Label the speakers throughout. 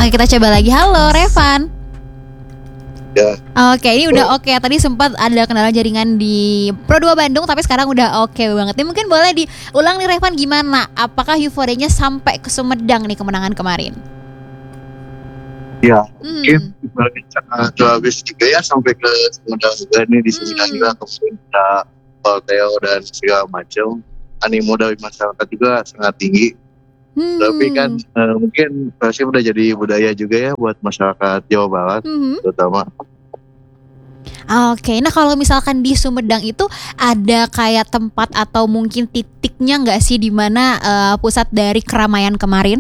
Speaker 1: Oke, kita coba lagi. Halo, Revan.
Speaker 2: Ya.
Speaker 1: Oke, ini udah oke. Tadi sempat ada kendala jaringan di Pro 2 Bandung, tapi sekarang udah oke banget. Ini mungkin boleh diulang nih, Revan, gimana? Apakah euforianya sampai ke Sumedang nih kemenangan kemarin?
Speaker 2: Ya, mungkin sangat habis juga ya sampai ke Sumedang juga nih di Sumedang juga kemudian ada Teo dan segala macam. Animo dari masyarakat juga sangat tinggi. Tapi kan mungkin Persib udah jadi budaya juga ya buat masyarakat Jawa Barat terutama.
Speaker 1: Oke, nah kalau misalkan di Sumedang itu ada kayak tempat atau mungkin titiknya nggak sih di mana pusat dari keramaian kemarin?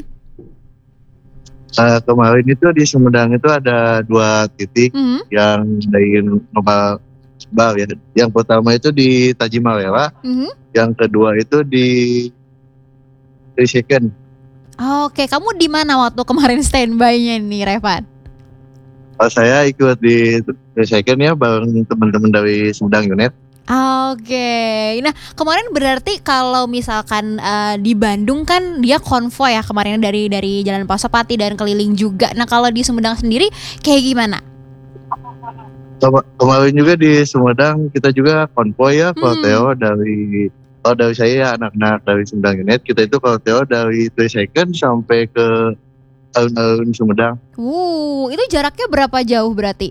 Speaker 2: Kemarin itu di Sumedang itu ada 2 titik yang dari Nopal Bal ya. Yang pertama itu di Tajimalela, yang kedua itu di Triseken.
Speaker 1: Oke, kamu di mana waktu kemarin standby-nya nih, Revan?
Speaker 2: Saya ikut di Triseken ya bareng teman-teman dari Sumedang United.
Speaker 1: Oke, nah kemarin berarti kalau misalkan di Bandung kan dia konvoy ya kemarin dari Jalan Pasopati dan keliling juga. Nah kalau di Sumedang sendiri kayak gimana?
Speaker 2: Kemarin juga di Sumedang kita juga konvoy ya, Teo dari saya ya, anak-anak dari Sumedang United, kita itu Teo dari 3 second sampai ke alun-alun Sumedang.
Speaker 1: Itu jaraknya berapa jauh berarti?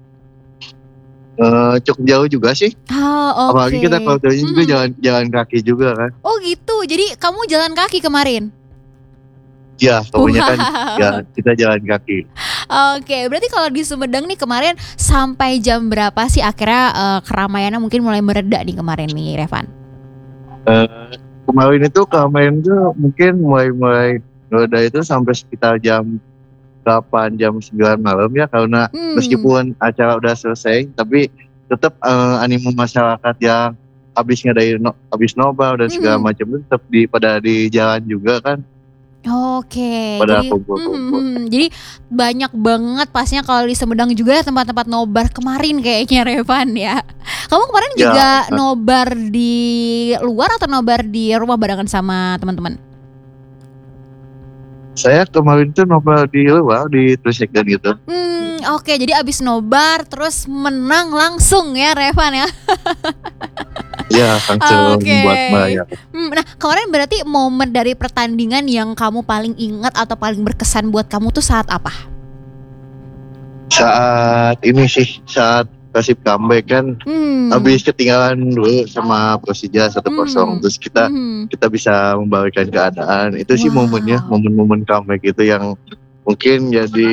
Speaker 2: Cukup jauh juga sih.
Speaker 1: Oke.
Speaker 2: Apalagi kita Teonya juga jalan kaki juga kan.
Speaker 1: Oh gitu, jadi kamu jalan kaki kemarin?
Speaker 2: Ya, kebanyakan ya kita jalan kaki.
Speaker 1: Oke, berarti kalau di Sumedang nih kemarin sampai jam berapa sih akhirnya keramaiannya mungkin mulai mereda nih kemarin nih, Revan?
Speaker 2: Kemarin itu keramaian itu mungkin mulai mereda itu sampai sekitar jam 8 jam 9 malam ya, karena meskipun acara udah selesai tapi tetap animo masyarakat yang habis nobar dan segala macam itu tetap pada di jalan juga kan.
Speaker 1: Oke,
Speaker 2: Pada
Speaker 1: jadi
Speaker 2: kumpul-kumpul.
Speaker 1: jadi banyak banget pastinya kalau di Sumedang juga tempat-tempat nobar kemarin kayaknya, Revan ya. Kamu kemarin juga nobar di luar atau nobar di rumah barengan sama teman-teman?
Speaker 2: Saya kemarin tuh nobar di luar di Triseken gitu.
Speaker 1: Oke, jadi abis nobar terus menang langsung ya, Revan ya.
Speaker 2: Ya, langsung buat bayar.
Speaker 1: Nah, kemarin berarti momen dari pertandingan yang kamu paling ingat atau paling berkesan buat kamu tuh saat apa?
Speaker 2: Saat ini sih, saat Persib comeback kan, habis ketinggalan dulu sama Persija 1-0, terus kita bisa membalikan keadaan. Itu sih momennya, momen-momen comeback itu yang mungkin jadi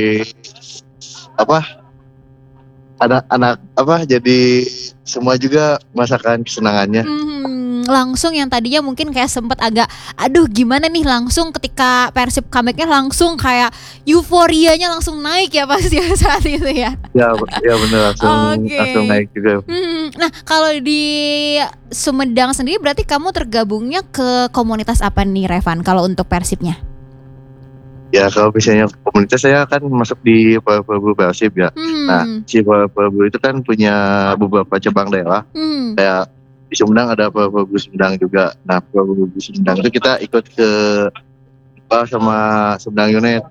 Speaker 2: anak-anak jadi semua juga merasakan kesenangannya.
Speaker 1: Langsung yang tadinya mungkin kayak sempet agak aduh gimana nih, langsung ketika Persib comebacknya langsung kayak euforianya langsung naik ya pasti saat itu ya.
Speaker 2: Ya benar, langsung naik juga.
Speaker 1: Nah kalau di Sumedang sendiri berarti kamu tergabungnya ke komunitas apa nih, Revan, kalau untuk Persibnya?
Speaker 2: Ya kalau misalnya komunitas saya kan masuk di Prabu Persib ya. Nah si Prabu itu kan punya beberapa cabang daerah. Kayak di Sumedang ada Prabu Sumedang juga. Nah Prabu Sumedang itu kita ikut ke sama Sumedang United.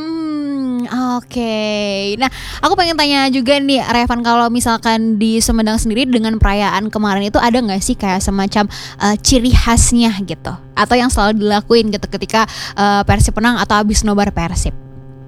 Speaker 1: Oke. Nah, aku pengen tanya juga nih, Revan, kalau misalkan di Sumedang sendiri dengan perayaan kemarin itu ada nggak sih kayak semacam ciri khasnya gitu, atau yang selalu dilakuin gitu ketika Persib menang atau habis nobar Persib?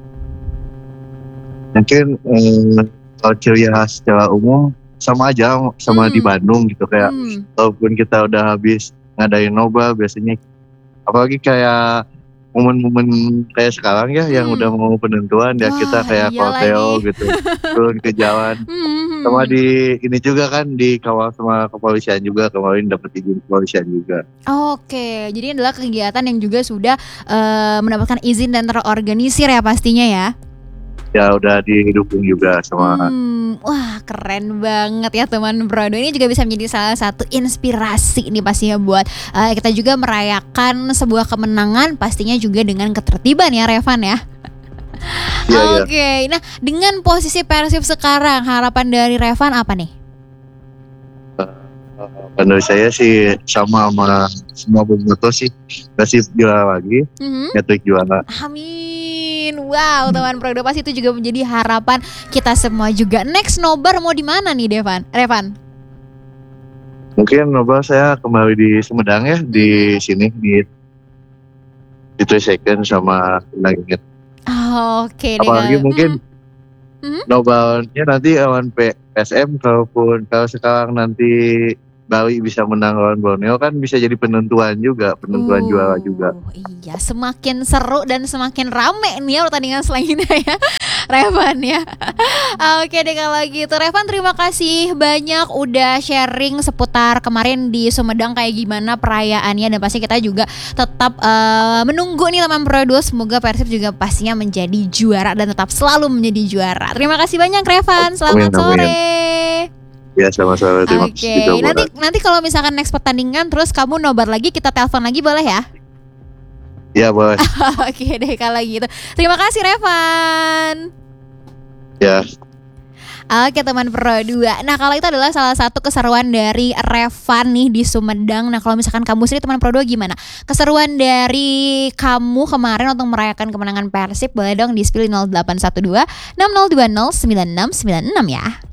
Speaker 2: Mungkin kalau ciri khas secara umum sama aja sama di Bandung gitu, kayak walaupun kita udah habis ngadain nobar biasanya, apalagi kayak momen-momen kayak sekarang ya yang udah mau penentuan ya, kita kayak Teo gitu turun ke jalan. Sama di ini juga kan dikawal sama kepolisian juga, kemarin dapat izin kepolisian juga.
Speaker 1: Oke, jadi ini adalah kegiatan yang juga sudah mendapatkan izin dan terorganisir ya pastinya ya.
Speaker 2: Ya udah didukung juga sama.
Speaker 1: Wah keren banget ya teman Bro. Ini juga bisa menjadi salah satu inspirasi nih pastinya buat kita juga merayakan sebuah kemenangan, pastinya juga dengan ketertiban ya, Revan ya. Oke. Nah dengan posisi Persib sekarang, harapan dari Revan apa nih?
Speaker 2: Menurut saya sih sama semua bobotoh sih, Persib juara lagi, hat-trick juara.
Speaker 1: Amin. Wow, teman Pro 2 pasti itu juga menjadi harapan kita semua juga. Next nobar mau di mana nih Revan?
Speaker 2: Mungkin nobar saya kembali di Sumedang ya, di sini di 3 second sama Langit.
Speaker 1: Oke deh.
Speaker 2: Apalagi mungkin nobarnya nanti lawan PSM, kalau sekarang nanti Bali bisa menang lawan Borneo kan bisa jadi penentuan juara juga.
Speaker 1: Iya, semakin seru dan semakin rame nih ya pertandingan selanjutnya ya Revan ya. Oke deh kalau gitu Revan, terima kasih banyak udah sharing seputar kemarin di Sumedang kayak gimana perayaannya, dan pasti kita juga tetap menunggu nih teman Pro 2, semoga Persib juga pastinya menjadi juara dan tetap selalu menjadi juara. Terima kasih banyak Revan, selamat sore.
Speaker 2: Ya sama-sama, terima kasih.
Speaker 1: Nanti kalau misalkan next pertandingan terus kamu nobar lagi, kita telepon lagi boleh ya?
Speaker 2: Ya boleh.
Speaker 1: Oke deh kalau gitu. Terima kasih Revan.
Speaker 2: Ya.
Speaker 1: Oke teman Pro 2. Nah kalau itu adalah salah satu keseruan dari Revan nih di Sumedang. Nah kalau misalkan kamu sendiri teman Pro 2 gimana? Keseruan dari kamu kemarin untuk merayakan kemenangan Persib, boleh dong di spill 0812 6020 9696 ya.